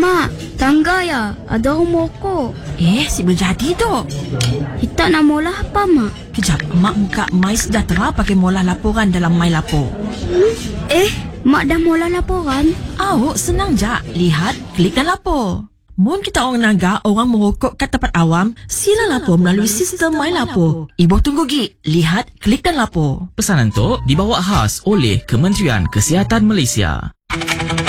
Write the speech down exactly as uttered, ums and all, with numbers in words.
Mak, tangga ya, ada rumah ko. Eh, si berjadi tu. Kita nak mula apa, Mak? Kejap, Mak muka My Sejahtera pakai mula laporan dalam My Lapor. Eh, Mak dah mula laporan? Awak senang je. Lihat, klik dan lapor. Mun kita orang naga, orang merokok kat tempat awam, sila lapor melalui sistem My Lapor. Ibu tunggu gi. Lihat, klik dan lapor. Pesanan tu dibawa khas oleh Kementerian Kesihatan Malaysia.